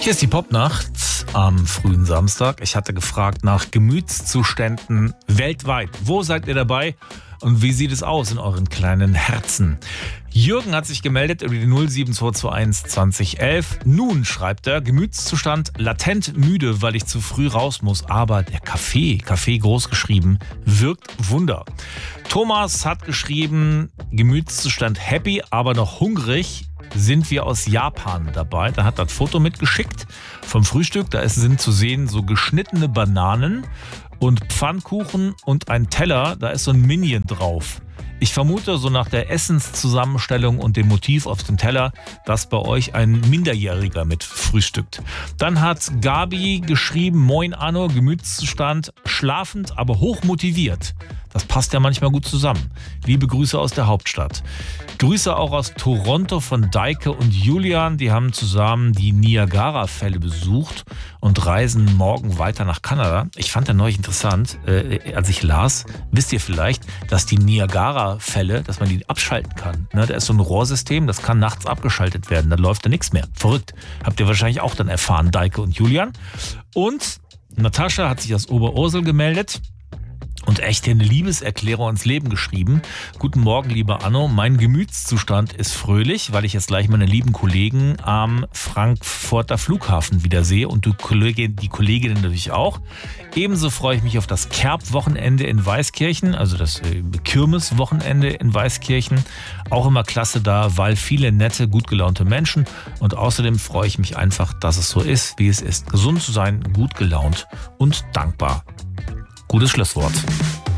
Hier ist die Popnacht am frühen Samstag. Ich hatte gefragt nach Gemütszuständen weltweit. Wo seid ihr dabei und wie sieht es aus in euren kleinen Herzen? Jürgen hat sich gemeldet über die 07221 2011. Nun, schreibt er, Gemütszustand latent müde, weil ich zu früh raus muss. Aber der Kaffee groß geschrieben, wirkt Wunder. Thomas hat geschrieben, Gemütszustand happy, aber noch hungrig. Sind wir aus Japan dabei. Da hat er ein Foto mitgeschickt vom Frühstück. Da sind zu sehen so geschnittene Bananen und Pfannkuchen und ein Teller. Da ist so ein Minion drauf. Ich vermute, so nach der Essenszusammenstellung und dem Motiv auf dem Teller, dass bei euch ein Minderjähriger mit frühstückt. Dann hat Gabi geschrieben, Moin Anno, Gemütszustand, schlafend, aber hochmotiviert. Das passt ja manchmal gut zusammen. Liebe Grüße aus der Hauptstadt. Grüße auch aus Toronto von Deike und Julian. Die haben zusammen die Niagara-Fälle besucht und reisen morgen weiter nach Kanada. Ich fand ja neulich interessant, als ich las, wisst ihr vielleicht, dass die Niagara-Fälle, dass man die abschalten kann. Ne, da ist so ein Rohrsystem, das kann nachts abgeschaltet werden. Dann läuft da nichts mehr. Verrückt. Habt ihr wahrscheinlich auch dann erfahren, Deike und Julian. Und Natascha hat sich aus Oberursel gemeldet. Und echt eine Liebeserklärung ins Leben geschrieben. Guten Morgen, lieber Anno. Mein Gemütszustand ist fröhlich, weil ich jetzt gleich meine lieben Kollegen am Frankfurter Flughafen wiedersehe und die Kolleginnen natürlich auch. Ebenso freue ich mich auf das Kerb-Wochenende in Weißkirchen, also das Kirmes-Wochenende in Weißkirchen. Auch immer klasse da, weil viele nette, gut gelaunte Menschen. Und außerdem freue ich mich einfach, dass es so ist, wie es ist. Gesund zu sein, gut gelaunt und dankbar. Gutes Schlusswort.